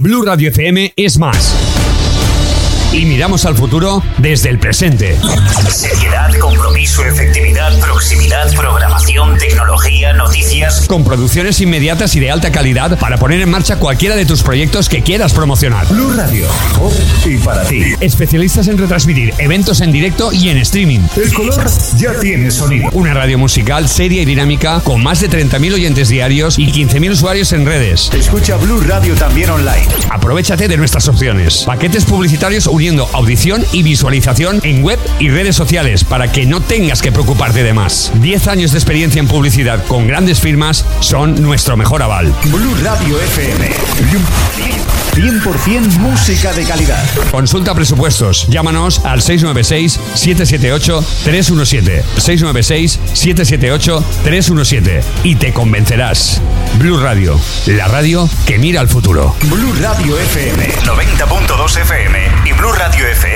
Blue Radio FM es más. Y miramos al futuro desde el presente. Seriedad, compromiso, efectividad, proximidad, programación, tecnología, noticias. Con producciones inmediatas y de alta calidad para poner en marcha cualquiera de tus proyectos que quieras promocionar. Blue Radio, por y para ti. Especialistas en retransmitir eventos en directo y en streaming. El color ya tiene sonido. Una radio musical seria y dinámica con más de 30.000 oyentes diarios y 15.000 usuarios en redes. Escucha Blue Radio también online. Aprovéchate de nuestras opciones. Paquetes publicitarios uniendo audición y visualización en web y redes sociales para que no tengas que preocuparte de más. 10 años de experiencia en publicidad con grandes firmas son nuestro mejor aval. Blue Radio FM. 100% música de calidad. Consulta presupuestos. Llámanos al 696-778-317. 696-778-317. Y te convencerás. Blue Radio, la radio que mira al futuro. Blue Radio FM 90.2 FM y Blue Radio FM